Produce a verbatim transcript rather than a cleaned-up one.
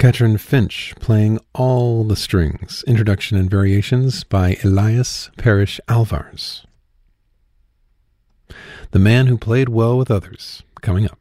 Katrin Finch playing all the strings. Introduction and variations by Elias Parrish Alvarez. The Man Who Played Well with Others, coming up.